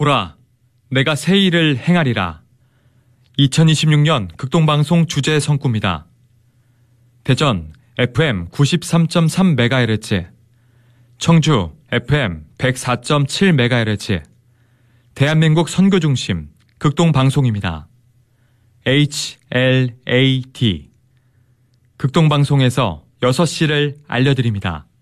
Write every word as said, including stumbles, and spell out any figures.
보라, 내가 새 일을 행하리라. 이천이십육 년 극동방송 주제 성구입니다. 대전 에프엠 구십삼 점 삼 메가헤르츠, 청주 에프엠 백사 점 칠 메가헤르츠, 대한민국 선교중심 극동방송입니다. 에이치 엘 에이 티 극동방송에서 여섯 시를 알려드립니다.